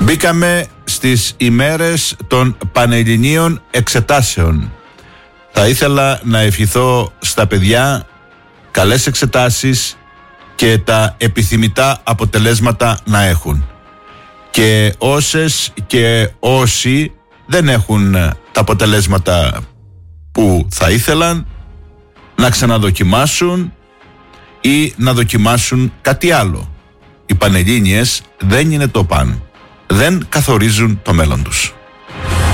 Μπήκαμε στις ημέρες των πανελληνίων εξετάσεων. Θα ήθελα να ευχηθώ στα παιδιά καλές εξετάσεις και τα επιθυμητά αποτελέσματα να έχουν. Και όσες και όσοι δεν έχουν τα αποτελέσματα που θα ήθελαν, να ξαναδοκιμάσουν ή να δοκιμάσουν κάτι άλλο. Οι πανελλήνιες δεν είναι το παν. Δεν καθορίζουν το μέλλον τους.